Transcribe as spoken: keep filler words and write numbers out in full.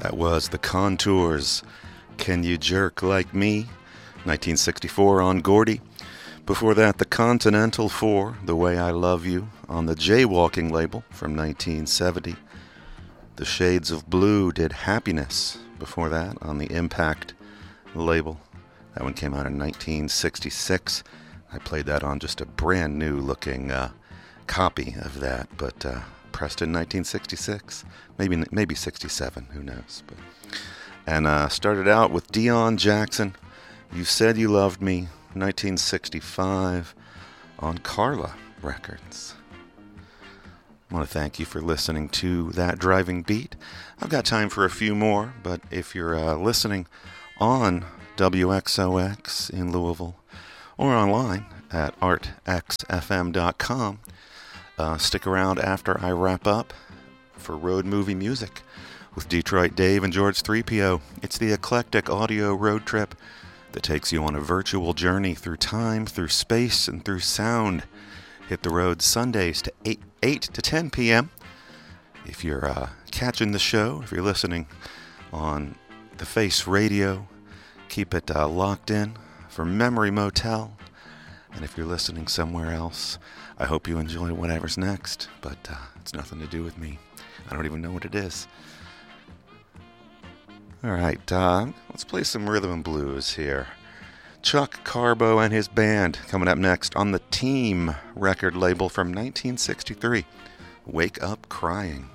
That was The Contours, Can You Jerk Like Me, nineteen sixty-four on Gordy. Before that, The Continental Four, The Way I Love You, on the Jaywalking label from nineteen seventy. The Shades of Blue did Happiness before that on the Impact label. That one came out in nineteen sixty-six. I played that on just a brand new looking uh, copy of that, but uh, pressed in nineteen sixty-six, maybe maybe sixty-seven, who knows. But and uh, started out with Dion Jackson, You Said You Loved Me, nineteen sixty-five, on Carla Records. I want to thank you for listening to That Driving Beat. I've got time for a few more, but if you're uh, listening on W X O X in Louisville or online at art x f m dot com, uh, stick around after I wrap up for Road Movie Music with Detroit Dave and George three P O. It's the eclectic audio road trip that takes you on a virtual journey through time, through space, and through sound. Hit the road Sundays to eight, eight to ten p.m. If you're uh, catching the show, if you're listening on the Face Radio, keep it uh, locked in for Memory Motel. And if you're listening somewhere else, I hope you enjoy whatever's next, but uh, it's nothing to do with me. I don't even know what it is. All right, uh, let's play some rhythm and blues here. Chuck Carbo and his band coming up next on the Team record label from nineteen sixty-three, Wake Up Crying.